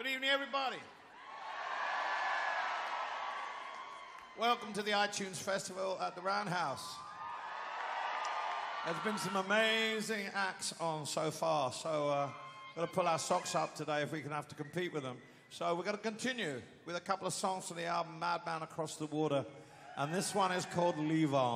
Good evening, everybody. Welcome to the iTunes Festival at the Roundhouse. There's been some amazing acts on so far, so we're going to pull our socks up today if we can have to compete with them. So we're going to continue with a couple of songs from the album Madman Across the Water, and this one is called Leave On.